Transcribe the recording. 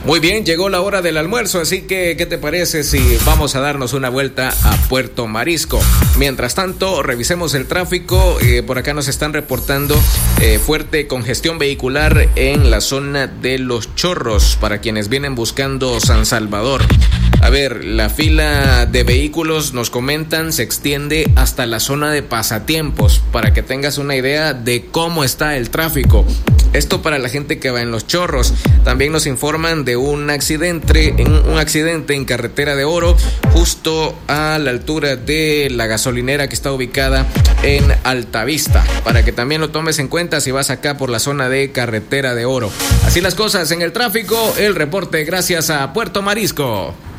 Muy bien, llegó la hora del almuerzo, así que ¿qué te parece si vamos a darnos una vuelta a Puerto Marisco? Mientras tanto, revisemos el tráfico. Por acá nos están reportando fuerte congestión vehicular en la zona de Los Chorros para quienes vienen buscando San Salvador. A ver, la fila de vehículos, nos comentan, se extiende hasta la zona de Pasatiempos, para que tengas una idea de cómo está el tráfico. Esto para la gente que va en Los Chorros. También nos informan de un accidente en Carretera de Oro, justo a la altura de la gasolinera que está ubicada en Altavista, para que también lo tomes en cuenta si vas acá por la zona de Carretera de Oro. Así las cosas en el tráfico, el reporte gracias a Puerto Marisco.